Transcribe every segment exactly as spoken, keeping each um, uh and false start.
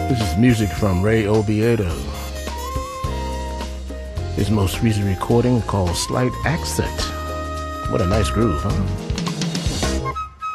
This is music from Ray Oviedo. His most recent recording called Slight Accent. What a nice groove, huh?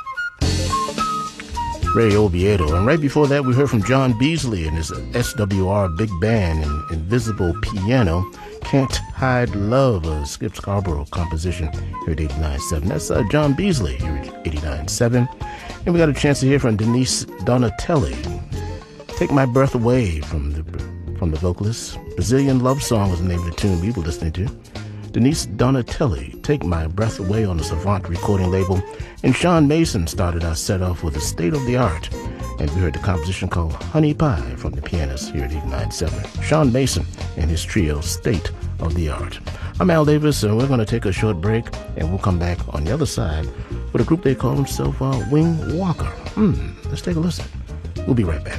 Ray Oviedo. And right before that, we heard from John Beasley and his S W R Big Band and Invisible Piano. Can't Hide Love, a Skip Scarborough composition here at eighty-nine point seven. That's uh, John Beasley here at eighty-nine point seven. And we got a chance to hear from Denise Donatelli. Take My Breath Away from the from the vocalist. Brazilian Love Song was the name of the tune we were listening to. Denise Donatelli, Take My Breath Away on the Savant recording label. And Sean Mason started our set off with a State of the Art. And we heard the composition called Honey Pie from the pianist here at eighty-nine point seven. Sean Mason and his trio, State of the Art. I'm Al Davis, and we're going to take a short break, and we'll come back on the other side with a group they call themselves uh, Wing Walker. Hmm, let's take a listen. We'll be right back.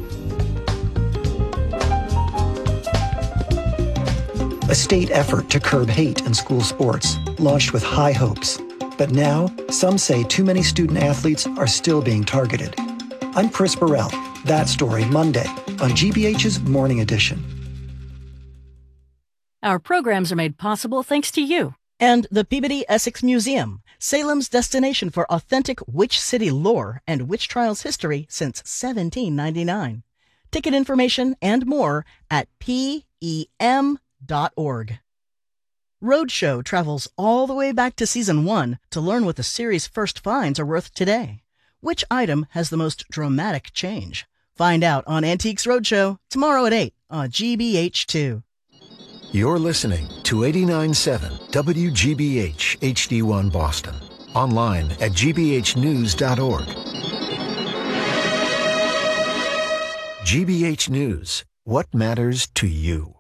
A state effort to curb hate in school sports, launched with high hopes. But now, some say too many student athletes are still being targeted. I'm Chris Burrell. That story Monday on G B H's Morning Edition. Our programs are made possible thanks to you. And the Peabody Essex Museum, Salem's destination for authentic witch city lore and witch trials history since seventeen ninety-nine. Ticket information and more at P E M dot org. Roadshow travels all the way back to season one to learn what the series' first finds are worth today. Which item has the most dramatic change? Find out on Antiques Roadshow tomorrow at eight on G B H two. You're listening to eighty-nine point seven W G B H H D one Boston. Online at G B H news dot org. G B H News. What matters to you?